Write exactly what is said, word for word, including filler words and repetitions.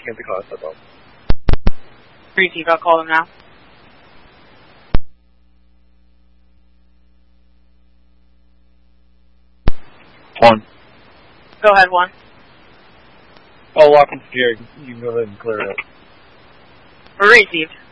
looking at the cost, that's all. Receive, I'll call them now. One. Go ahead, one. Oh, lock and secure. You can go ahead and clear it up. Received.